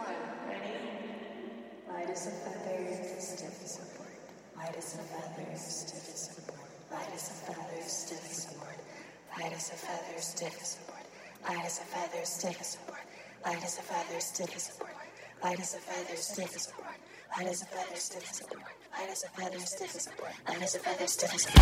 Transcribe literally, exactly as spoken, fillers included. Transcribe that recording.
Light as a feather, stiff as a board. Light as a feather, stiff as a board. Light as a feather, stiff as a board. Light as a feather, stiff as a board. Light as a feather, stiff as a board. Light as a feather, stiff as a board. Light as a feather, stiff as a board. Light as a feather, stiff as a board. Light as a feather, stiff as a board. Light as a feather, stiff as a board.